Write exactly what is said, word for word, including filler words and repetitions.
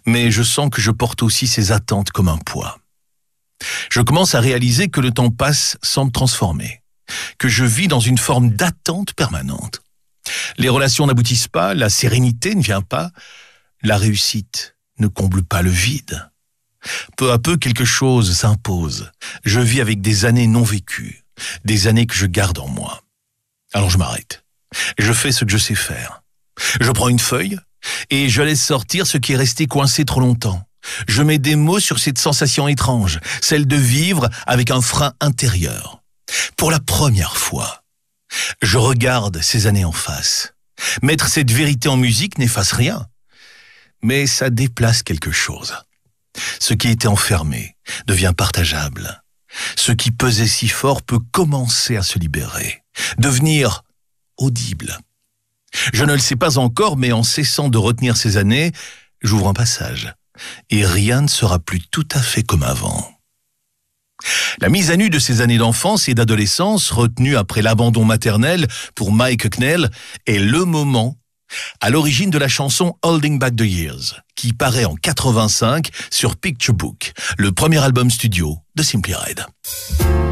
mais je sens que je porte aussi ces attentes comme un poids. Je commence à réaliser que le temps passe sans me transformer, que je vis dans une forme d'attente permanente. Les relations n'aboutissent pas, la sérénité ne vient pas, la réussite ne comble pas le vide. Peu à peu, quelque chose s'impose. Je vis avec des années non vécues, des années que je garde en moi. Alors je m'arrête. Je fais ce que je sais faire. Je prends une feuille et je laisse sortir ce qui est resté coincé trop longtemps. Je mets des mots sur cette sensation étrange, celle de vivre avec un frein intérieur. Pour la première fois, je regarde ces années en face. Mettre cette vérité en musique n'efface rien, mais ça déplace quelque chose. Ce qui était enfermé devient partageable. Ce qui pesait si fort peut commencer à se libérer, devenir audible. Je ne le sais pas encore, mais en cessant de retenir ces années, j'ouvre un passage. Et rien ne sera plus tout à fait comme avant. La mise à nu de ces années d'enfance et d'adolescence, retenues après l'abandon maternel pour Mike Hucknall, est le moment à l'origine de la chanson Holding Back the Years, qui paraît en quatre-vingt-cinq sur Picture Book, le premier album studio de Simply Red.